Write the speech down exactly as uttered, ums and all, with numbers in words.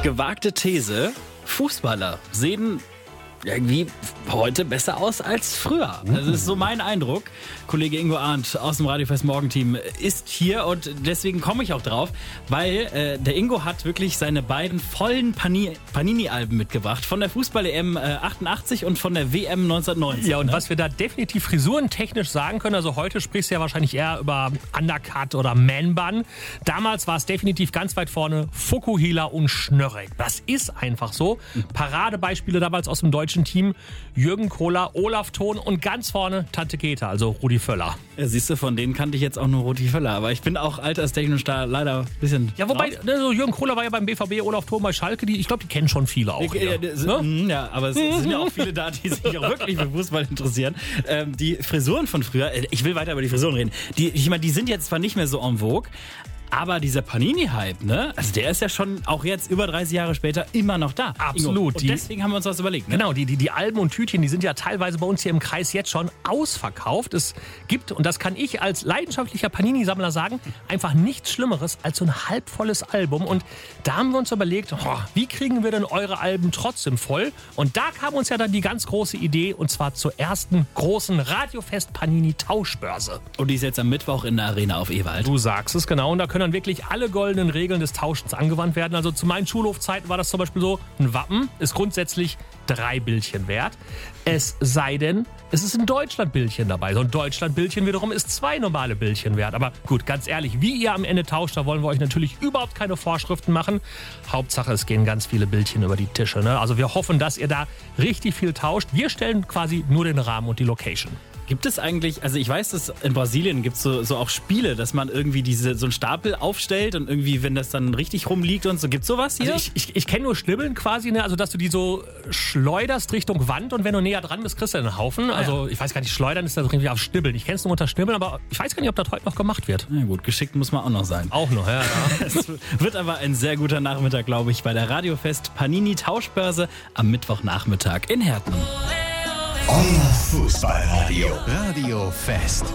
Gewagte These, Fußballer sehen irgendwie heute besser aus als früher. Das ist so mein Eindruck. Kollege Ingo Arndt aus dem Radiofest Morgenteam ist hier und deswegen komme ich auch drauf, weil äh, der Ingo hat wirklich seine beiden vollen Pani- Panini-Alben mitgebracht. Von der Fußball-E M äh, achtundachtzig und von der W M neunzehnhundertneunzig. Ja, und ne? was wir da definitiv frisurentechnisch sagen können, also heute sprichst du ja wahrscheinlich eher über Undercut oder Man-Bun. Damals war es definitiv ganz weit vorne Fukuhila und Schnörreck. Das ist einfach so. Paradebeispiele damals aus dem deutschen Team: Jürgen Kohler, Olaf Thon und ganz vorne Tante Keta, also Rudi Völler. Ja, siehst du, von denen kannte ich jetzt auch nur Rudi Völler. Aber ich bin auch alterstechnisch da leider ein bisschen. Ja, wobei, ne, so Jürgen Kohler war ja beim B V B, Olaf Thon bei Schalke, die, ich glaube, die kennen schon viele auch. Ja, Hier, ja, ne? ja, aber es sind ja auch viele da, die sich auch wirklich für Fußball interessieren. Ähm, die Frisuren von früher, ich will weiter über die Frisuren reden, die, ich meine, die sind jetzt zwar nicht mehr so en vogue, aber dieser Panini-Hype, ne? Also der ist ja schon auch jetzt über dreißig Jahre später immer noch da. Absolut. Ingo. Und deswegen haben wir uns was überlegt. Ne? Genau, die, die, die Alben und Tütchen, die sind ja teilweise bei uns hier im Kreis jetzt schon ausverkauft. Es gibt, und das kann ich als leidenschaftlicher Panini-Sammler sagen, einfach nichts Schlimmeres als so ein halbvolles Album. Und da haben wir uns überlegt, oh, wie kriegen wir denn eure Alben trotzdem voll? Und da kam uns ja dann die ganz große Idee, und zwar zur ersten großen Radiofest Panini Tauschbörse. Und die ist jetzt am Mittwoch in der Arena auf Ewald. Du sagst es, genau. Und da können dann wirklich alle goldenen Regeln des Tauschens angewandt werden. Also zu meinen Schulhofzeiten war das zum Beispiel so: ein Wappen ist grundsätzlich drei Bildchen wert. Es sei denn, es ist ein Deutschland-Bildchen dabei. So ein Deutschland-Bildchen wiederum ist zwei normale Bildchen wert. Aber gut, ganz ehrlich, wie ihr am Ende tauscht, da wollen wir euch natürlich überhaupt keine Vorschriften machen. Hauptsache, es gehen ganz viele Bildchen über die Tische. Ne? Also wir hoffen, dass ihr da richtig viel tauscht. Wir stellen quasi nur den Rahmen und die Location. Gibt es eigentlich, also ich weiß, dass in Brasilien gibt es so, so auch Spiele, dass man irgendwie diese, so einen Stapel aufstellt und irgendwie, wenn das dann richtig rumliegt und so, gibt es sowas hier? Also ich ich, ich kenne nur Schnibbeln quasi, ne? Also dass du die so schleuderst Richtung Wand und wenn du näher dran bist, kriegst du einen Haufen. Ah, also ja. ich weiß gar nicht, schleudern ist das irgendwie auf Schnibbeln. Ich kenne es nur unter Schnibbeln, aber ich weiß gar nicht, ob das heute noch gemacht wird. Na gut, geschickt muss man auch noch sein. Auch noch, ja. ja. Es wird aber ein sehr guter Nachmittag, glaube ich, bei der Radiofest Panini Tauschbörse am Mittwochnachmittag in Herten. Euer Fußballradio. Radio Fest.